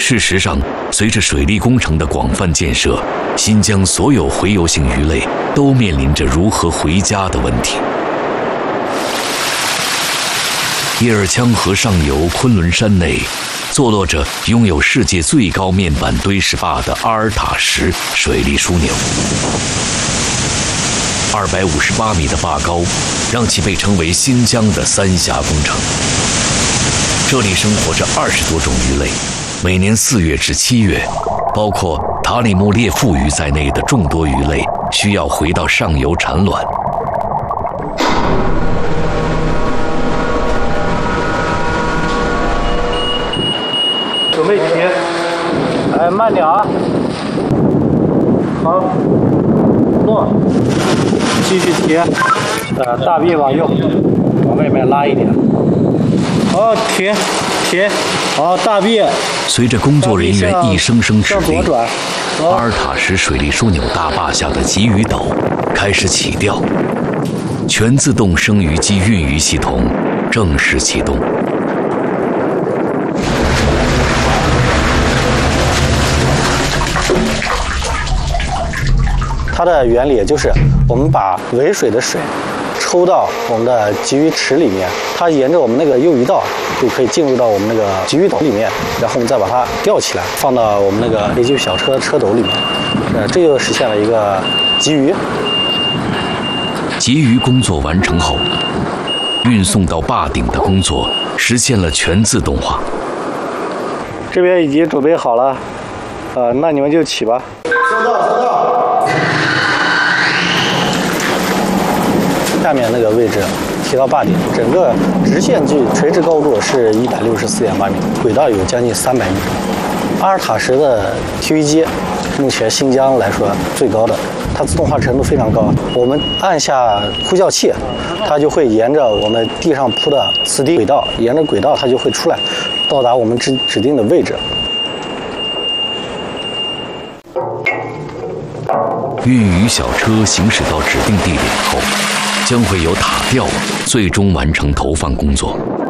事实上，随着水利工程的广泛建设，新疆所有洄游性鱼类都面临着如何回家的问题。叶尔羌河上游昆仑山内，坐落着拥有世界最高面板堆石坝的阿尔塔什水利枢纽。258米的坝高，让其被称为新疆的三峡工程。这里生活着20多种鱼类，每年4月至7月，包括塔里木列腹鱼在内的众多鱼类需要回到上游产卵。 准备提，哎，慢点啊！好，落，继续提，大臂往右，往外面拉一点。好，停，好，大臂。 随着工作人员一声声指令，阿尔塔什水利枢纽大坝下的鲫鱼岛开始起吊，全自动生鱼机运鱼系统正式启动。 它的原理就是我们把尾水的水抽到我们的鲫鱼池里面，它沿着我们那个幼鱼道就可以进入到我们那个鲫鱼斗里面，然后我们再把它吊起来，放到我们那个 A9小车车斗里面，这就实现了一个鲫鱼。 鲫鱼工作完成后，运送到坝顶的工作实现了全自动化。 这边已经准备好了，那你们就起吧。收到。下面那个位置提到坝顶，整个直线距垂直高度是164.8米，轨道有将近300米。阿尔塔什的 TV 机，目前新疆来说最高的，它自动化程度非常高。我们按下呼叫器，它就会沿着我们地上铺的磁滴轨道，沿着轨道它就会出来，到达我们指定的位置。 运鱼小车行驶到指定地点后，将会由塔吊最终完成投放工作。